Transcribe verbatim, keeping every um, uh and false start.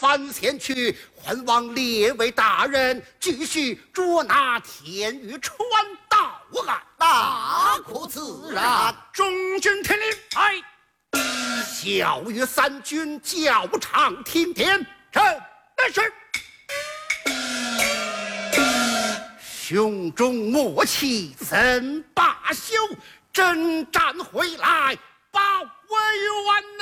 传前去，还望列位大人继续捉拿天宇传到案。 大可自然。 中军听令， 哎， 小月三军校场听天，臣乃是。胸中默契怎罢休？征战回来把委员